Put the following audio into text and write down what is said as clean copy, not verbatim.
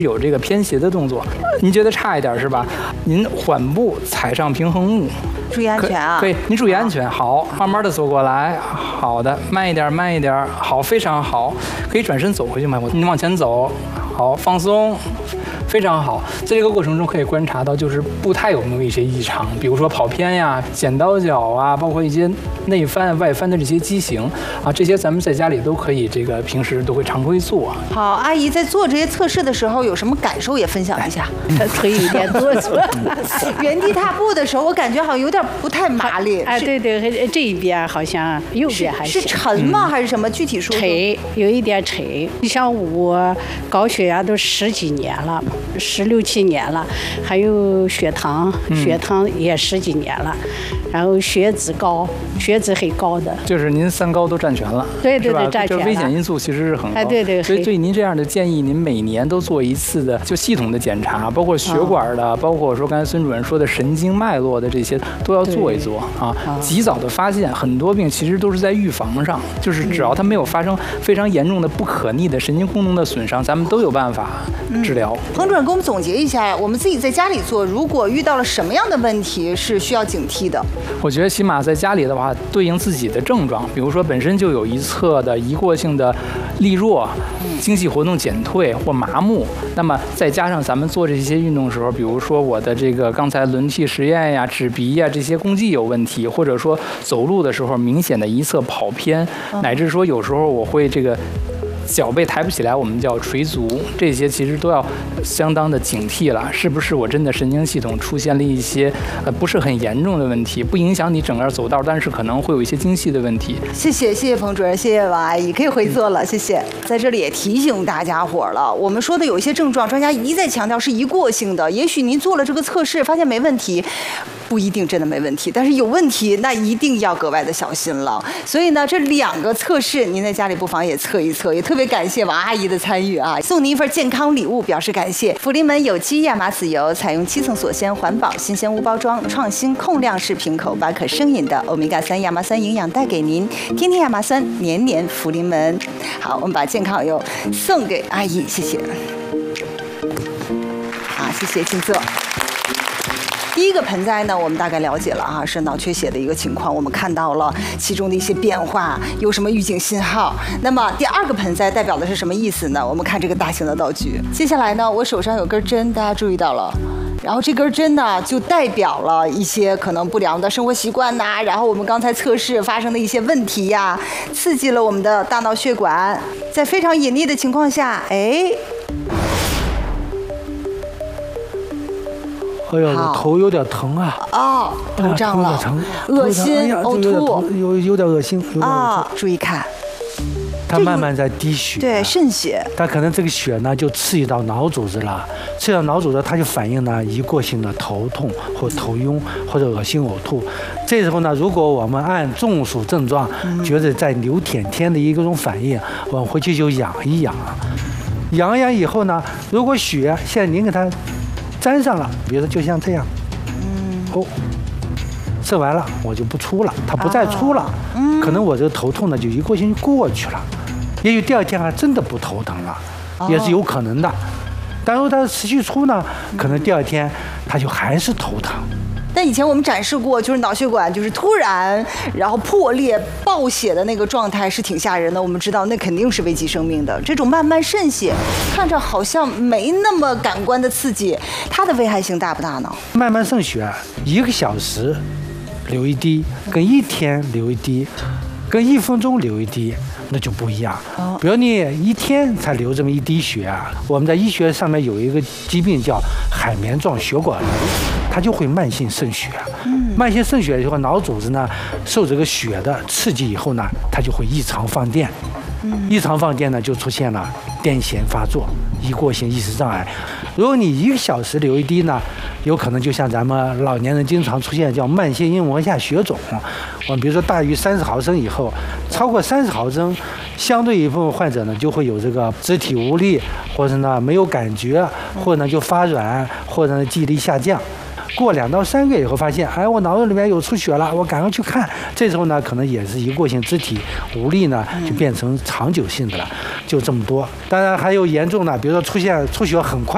有这个偏斜的动作，您觉得差一点是吧？您缓步踩上平衡木， 注意安全啊！ 可以，您注意安全。好，慢慢的走过来。好的，慢一点，慢一点。好，非常好。可以转身走回去吗？您往前走。好，放松。非常好，在这个过程中可以观察到，就是步态有没有一些异常，比如说跑偏呀、剪刀脚啊，包括一些内翻、外翻的这些畸形啊，这些咱们在家里都可以，这个平时都会常规做。 好，阿姨在做这些测试的时候有什么感受也分享一下。 腿有点哆嗦， 原地踏步的时候，我感觉好像有点不太麻利。 哎，对对，这一边好像右边还是沉吗？还是什么？具体说。 沉，有一点沉。你像我高血压都10几年了。16、17年了，还有血糖也10几年了，然后血脂高，血脂很高的， 就是您3高都占全了， 对对对，占全了。 这危险因素其实是很高， 哎对对。 所以对您这样的建议，您每年都做一次的就系统的检查，包括血管的，包括说刚才孙主任说的神经脉络的这些都要做一做啊，及早的发现很多病其实都是在预防上，就是只要它没有发生非常严重的不可逆的神经功能的损伤，咱们都有办法治疗。 彭主任给我们总结一下，我们自己在家里做，如果遇到了什么样的问题是需要警惕的？ 我觉得起码在家里的话，对应自己的症状，比如说本身就有一侧的一过性的力弱、精细活动减退或麻木，那么再加上咱们做这些运动的时候，比如说我的这个刚才轮替实验呀、指鼻呀这些弓迹有问题，或者说走路的时候明显的一侧跑偏，乃至说有时候我会这个脚背抬不起来，我们叫垂足，这些其实都要相当的警惕了。是不是我真的神经系统出现了一些不是很严重的问题，不影响你整个走道，但是可能会有一些精细的问题。 谢谢彭主任，谢谢王阿姨，可以回座了，谢谢。在这里也提醒大家伙了，我们说的有一些症状，专家一再强调是一过性的，也许您做了这个测试，发现没问题。不一定真的没问题，但是有问题那一定要格外的小心了。所以呢，这2个测试您在家里不妨也测一测，也特别感谢王阿姨的参与啊，送您一份健康礼物表示感谢。福临门有机亚麻籽油采用7层锁鲜，环保、新鲜无包装，创新控量式瓶口8可生饮的欧米伽3亚麻酸营养带给您，天天亚麻酸，年年福临门。好，我们把健康油送给阿姨，谢谢。好，谢谢，请坐。第一个盆栽呢，我们大概了解了啊，是脑缺血的一个情况，我们看到了其中的一些变化，有什么预警信号。那么第2个盆栽代表的是什么意思呢？我们看这个大型的道具。接下来呢，我手上有根针，大家注意到了。然后这根针呢，就代表了一些可能不良的生活习惯呐，然后我们刚才测试发生的一些问题呀，刺激了我们的大脑血管，在非常隐匿的情况下，哎呀，我头有点疼啊！ 哦，头胀了，恶心、呕吐， 有点恶心， 啊！注意看， 它慢慢在滴血， 对，渗血。 它可能这个血呢就刺激到脑组织了，刺激到脑组织，它就反映呢一过性的头痛或头晕或者恶心呕吐。这时候呢，如果我们按中暑症状，觉得在流舔天的一种反应，我们回去就养一养，养一养以后呢，如果血现在您给它粘上了，比如说就像这样，射完了我就不出了，它不再出了，可能我这个头痛呢就一过性过去了，也许第2天还真的不头疼了，也是有可能的。但如果它持续出呢，可能第2天它就还是头疼。 但以前我们展示过，就是脑血管就是突然然后破裂爆血的那个状态是挺吓人的，我们知道那肯定是危及生命的。这种慢慢渗血看着好像没那么感官的刺激，它的危害性大不大呢？ 慢慢渗血1个小时流1滴，跟1天流1滴，跟1分钟流1滴，那就不一样。比如你1天才流这么1滴血啊，我们在医学上面有一个疾病叫海绵状血管瘤，它就会慢性渗血。慢性渗血以后，脑组织呢受这个血的刺激以后呢，它就会异常放电。异常放电呢，就出现了癫痫发作、一过性意识障碍。如果你1个小时流1滴呢，有可能就像咱们老年人经常出现叫慢性硬膜下血肿。我们比如说大于30毫升以后，超过30毫升，相对一部分患者呢就会有这个肢体无力，或者呢没有感觉，或者呢就发软，或者呢记忆力下降。过2到3个月以后发现，哎，我脑子里面有出血了，我赶快去看。这时候呢，可能也是一过性肢体无力呢，就变成长久性的了，就这么多。当然还有严重的，比如说出血很快。